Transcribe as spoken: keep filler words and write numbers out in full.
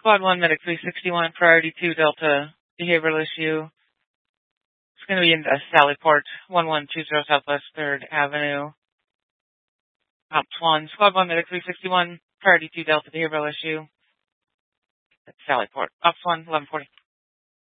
Squad one, Medic three sixty-one, Priority two, Delta, behavioral issue. It's going to be in uh, Sallyport, one one two zero Southwest third Avenue. Ops one, Squad one, Medic three sixty-one, Priority two, Delta, behavioral issue. That's Sallyport. Ops one, eleven forty.